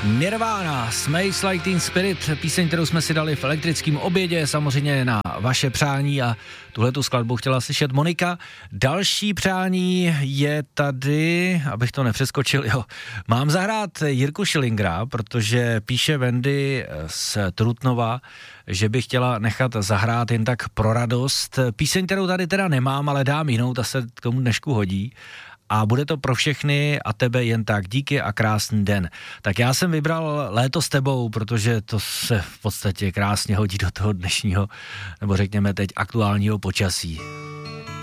Nirvana, Smells Like Teen Spirit, píseň, kterou jsme si dali v elektrickém obědě, samozřejmě na vaše přání, a tuhletu skladbu chtěla slyšet Monika. Další přání je tady, abych to nepřeskočil, mám zahrát Jirku Schillingera, protože píše Wendy z Trutnova, že by chtěla nechat zahrát jen tak pro radost. Píseň, kterou tady teda nemám, ale dám jinou, ta se k tomu dnešku hodí. A bude to pro všechny a tebe jen tak. Díky a krásný den. Tak já jsem vybral Léto s tebou, protože to se v podstatě krásně hodí do toho dnešního, nebo řekněme teď aktuálního počasí.